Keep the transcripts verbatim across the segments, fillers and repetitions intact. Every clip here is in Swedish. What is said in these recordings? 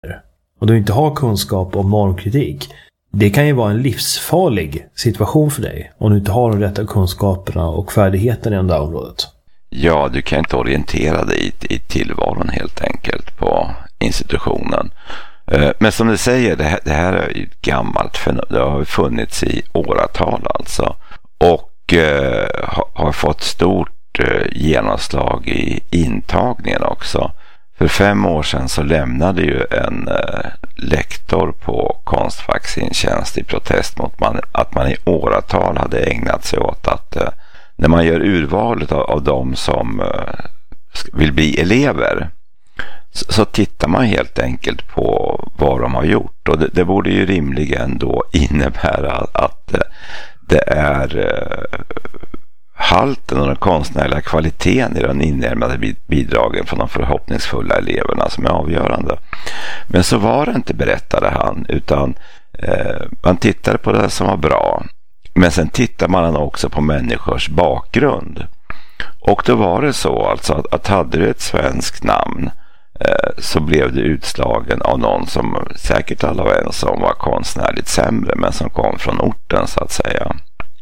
och du inte har kunskap om normkritik, det kan ju vara en livsfarlig situation för dig om du inte har de rätta kunskaperna och färdigheterna i det här området. Ja, du kan inte orientera dig i, i tillvaron helt enkelt på institutionen. Men som du säger, det här, det här är ju ett gammalt fenomen. Det har funnits i åratal alltså. Och eh, har fått stort eh, genomslag i intagningen också. För fem år sedan så lämnade ju en eh, lektor på Konstfackstjänst i protest mot man, att man i åratal hade ägnat sig åt att eh, när man gör urvalet av, av de som eh, vill bli elever, så, så tittar man helt enkelt på vad de har gjort. Och det, det borde ju rimligen då innebära att, att eh, det är eh, halten och den konstnärliga kvaliteten i de inlämnade bidragen från de förhoppningsfulla eleverna som är avgörande. Men så var det inte, berättade han, utan eh, man tittade på det som var bra. Men sen tittar man också på människors bakgrund. Och då var det så alltså att, att hade du ett svenskt namn eh, så blev det utslagen av någon som säkert alla var en som var konstnärligt sämre men som kom från orten så att säga.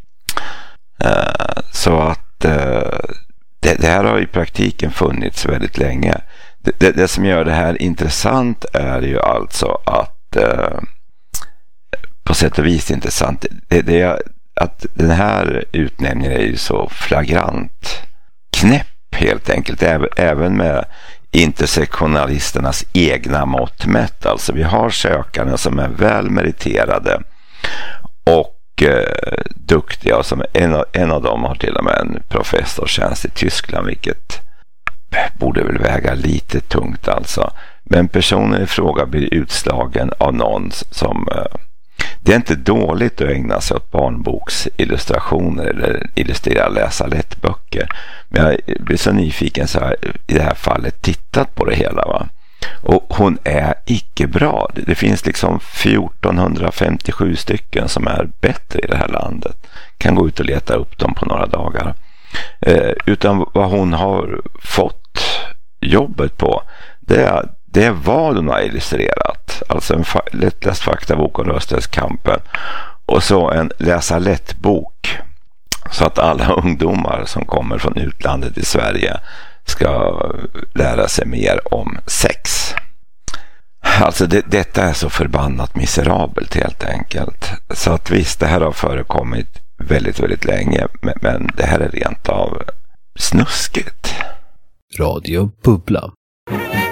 Uh, så att uh, det, det här har i praktiken funnits väldigt länge. Det, det, det som gör det här intressant är ju alltså att uh, på sätt och vis intressant det, det är att den här utnämningen är ju så flagrant knäpp helt enkelt, även, även med intersektionalisternas egna mått mätt. Alltså vi har sökande som är väl meriterade och Eh, duktiga, och som en av, en av dem har till och med en professorstjänst i Tyskland, vilket borde väl väga lite tungt alltså. Men personen i fråga blir utslagen av någon som eh, det är inte dåligt att ägna sig åt barnboksillustrationer eller illustrera läsa lättböcker, men jag blir så nyfiken så här, i det här fallet tittat på det hela va. Och hon är icke bra. Det finns liksom fjortonhundrafemtiosju stycken som är bättre i det här landet. Kan gå ut och leta upp dem på några dagar. Eh, utan vad hon har fått jobbet på, det är, det är vad hon har illustrerat. Alltså en fa- lättläst faktabok om rösträttskampen. Och så en läsa lätt-bok. Så att alla ungdomar som kommer från utlandet i Sverige ska lära sig mer om sex. Alltså det, detta är så förbannat miserabelt helt enkelt. Så att visst, det här har förekommit väldigt, väldigt länge, men, men det här är rent av snuskigt. Radio Bubbla.